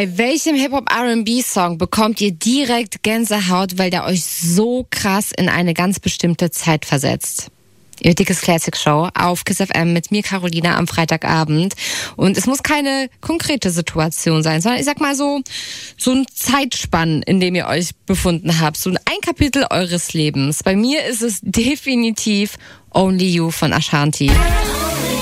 Bei welchem Hip-Hop-R&B-Song bekommt ihr direkt Gänsehaut, weil der euch so krass in eine ganz bestimmte Zeit versetzt? Ihr Dickes Classic Show auf KISS FM mit mir, Carolina, am Freitagabend. Und es muss keine konkrete Situation sein, sondern ich sag mal so ein Zeitspann, in dem ihr euch befunden habt. So ein Kapitel eures Lebens. Bei mir ist es definitiv Only You von Ashanti.